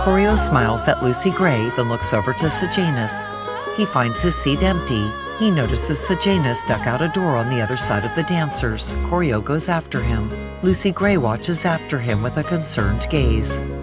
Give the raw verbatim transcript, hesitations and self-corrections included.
Corio smiles at Lucy Gray, then looks over to Sejanus. He finds his seat empty. He notices Sejanus duck out a door on the other side of the dancers. Corio goes after him. Lucy Gray watches after him with a concerned gaze.